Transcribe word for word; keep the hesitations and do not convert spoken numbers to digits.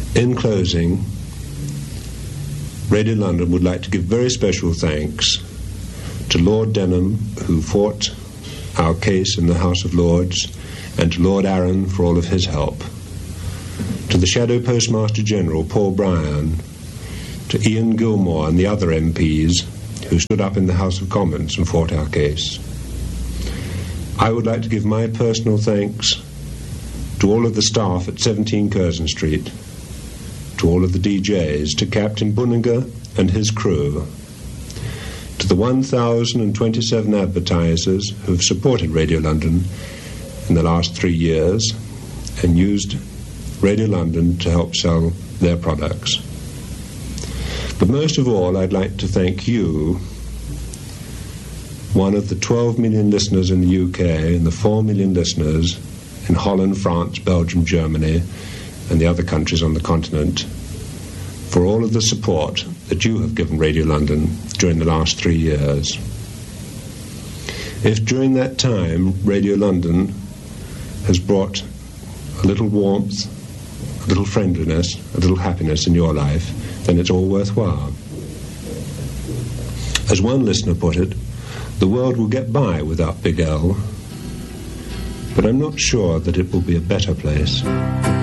In closing, Radio London would like to give very special thanks to Lord Denham, who fought our case in the House of Lords, and to Lord Arran for all of his help, to the Shadow Postmaster General, Paul Bryan, to Ian Gilmore and the other M Ps who stood up in the House of Commons and fought our case. I would like to give my personal thanks to all of the staff at seventeen Curzon Street, to all of the D Js, to Captain Bunninger and his crew, to the one thousand twenty-seven advertisers who have supported Radio London in the last three years and used Radio London to help sell their products. But most of all, I'd like to thank you, one of the twelve million listeners in the U K and the four million listeners in Holland, France, Belgium, Germany, and the other countries on the continent, for all of the support that you have given Radio London during the last three years. If during that time Radio London has brought a little warmth, a little friendliness, a little happiness in your life, then it's all worthwhile. As one listener put it, the world will get by without Big L, but I'm not sure that it will be a better place.